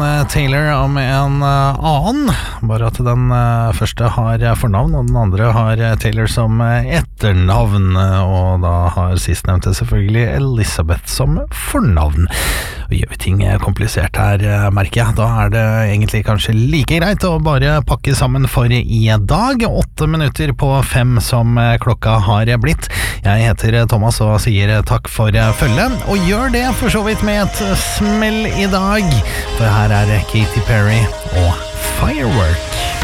Taylor om en annen, bare at den første har fornavn og den andre har Taylor som etternavn, og da har sistnevnte selvfølgelig Elizabeth som fornavn. Og gjør vi ting komplisert her, merker jeg, da er det egentlig kanskje like greit å bare pakke sammen for i dag. 8 minutter på 5 som klokka har blitt. Jeg heter Thomas og sier takk for følget, og gjør det for så vidt med et smell i dag, for her er Katy Perry og Firework.